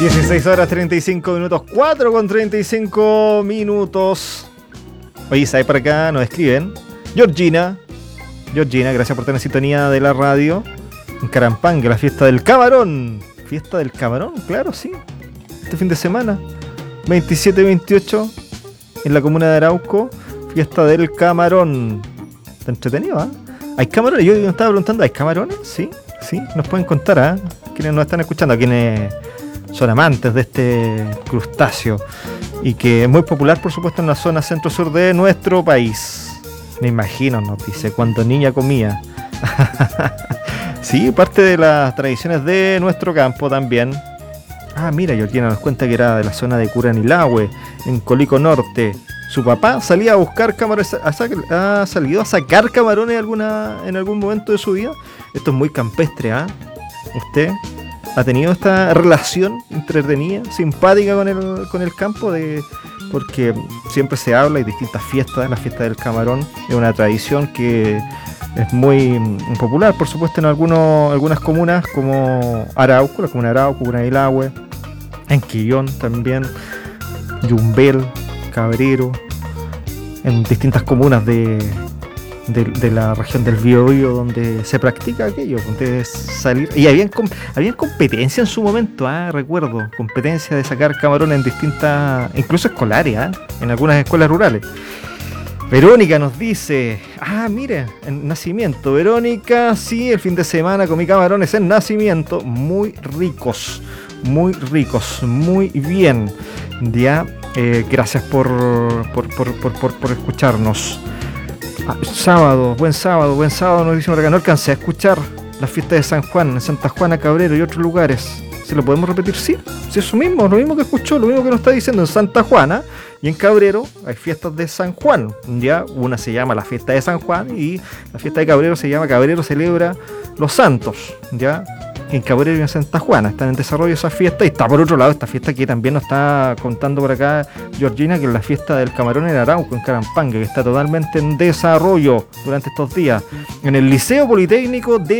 16 horas 35 minutos, 4 con 35 minutos. Oye, ¿sabes? Por acá nos escriben Georgina, gracias por tener sintonía de la radio. En Carampanga, la fiesta del camarón. ¿Fiesta del camarón? Claro, sí. Este fin de semana, 27 y 28, en la comuna de Arauco, fiesta del camarón. Está entretenido, ¿eh? ¿Hay camarones? Yo me estaba preguntando, ¿hay camarones? Sí, nos pueden contar, ¿eh? Quienes nos están escuchando, quienes son amantes de este crustáceo y que es muy popular, por supuesto, en la zona centro-sur de nuestro país. Me imagino, nos dice, cuando niña comía. Sí, parte de las tradiciones de nuestro campo también. Ah, mira, Georgina nos cuenta que era de la zona de Curanilahue, en Colico Norte. Su papá salía a buscar camarones, ha salido a sacar camarones en algún momento de su vida. Esto es muy campestre, ¿ah? ¿Usted ha tenido esta relación entretenida, simpática con el campo? Porque siempre se habla, hay distintas fiestas, la fiesta del camarón es una tradición que es muy popular, por supuesto, en algunas comunas como Arauco, la comuna de Arauco, Curanilahue, en Quillón también, Yumbel, Cabrero, en distintas comunas de la región del Biobío donde se practica aquello, donde salir. Y habían competencia en su momento, recuerdo, competencia de sacar camarones en distintas, incluso escolares, en algunas escuelas rurales. Verónica nos dice, mire, en Nacimiento, Verónica, sí, el fin de semana comí camarones en Nacimiento, muy ricos, muy bien, ya, gracias por escucharnos. Buen sábado, nos dicen por acá, no alcancé a escuchar la fiesta de San Juan, en Santa Juana, Cabrero y otros lugares. ¿Se lo podemos repetir? Sí, eso mismo, lo mismo que escuchó, lo mismo que nos está diciendo. En Santa Juana y en Cabrero hay fiestas de San Juan, ya, una se llama la fiesta de San Juan y la fiesta de Cabrero se llama Cabrero celebra los santos, ya. En Cabrero y en Santa Juana están en desarrollo esas fiestas, y está por otro lado esta fiesta que también nos está contando por acá Georgina, que es la fiesta del camarón en Arauco, en Carampanga, que está totalmente en desarrollo durante estos días en el Liceo Politécnico de